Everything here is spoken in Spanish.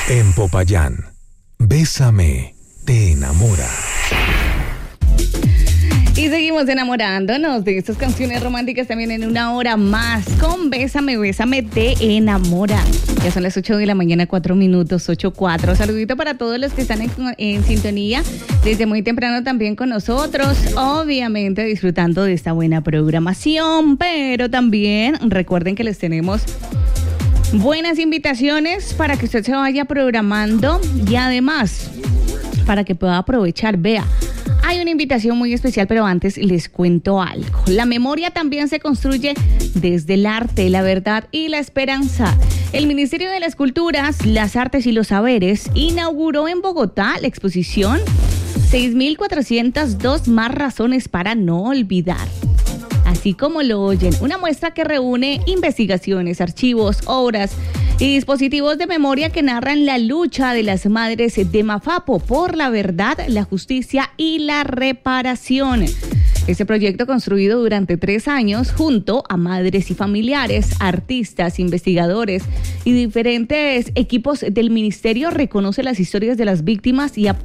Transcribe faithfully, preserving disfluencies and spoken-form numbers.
En Popayán, Bésame, te enamora. Y seguimos enamorándonos de estas canciones románticas también en una hora más con Bésame, Bésame, te enamora. Ya son las ocho de la mañana, cuatro minutos, ocho cuatro. Saludito para todos los que están en, en sintonía desde muy temprano también con nosotros. Obviamente disfrutando de esta buena programación, pero también recuerden que les tenemos buenas invitaciones para que usted se vaya programando y además para que pueda aprovechar. Vea, hay una invitación muy especial, pero antes les cuento algo. La memoria también se construye desde el arte, la verdad y la esperanza. El Ministerio de las Culturas, las Artes y los Saberes inauguró en Bogotá la exposición seis mil cuatrocientas dos más razones para no olvidar. Así como lo oyen, una muestra que reúne investigaciones, archivos, obras y dispositivos de memoria que narran la lucha de las madres de Mafapo por la verdad, la justicia y la reparación. Este proyecto, construido durante tres años junto a madres y familiares, artistas, investigadores y diferentes equipos del ministerio, reconoce las historias de las víctimas y aporta